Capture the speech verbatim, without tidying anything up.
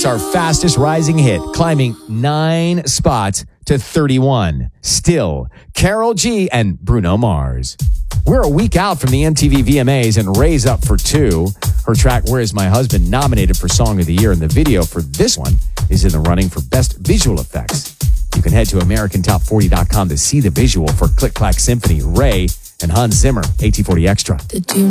That's our fastest rising hit, climbing nine spots to thirty-one. Still, Karol G and Bruno Mars. We're a week out from the M T V V M As and Ray's up for two. Her track, Where Is My Husband, nominated for Song of the Year, and the video for this one is in the running for Best Visual Effects. You can head to American Top forty dot com to see the visual for Click Clack Symphony, Ray, and Hans Zimmer, A T forty Extra. Did you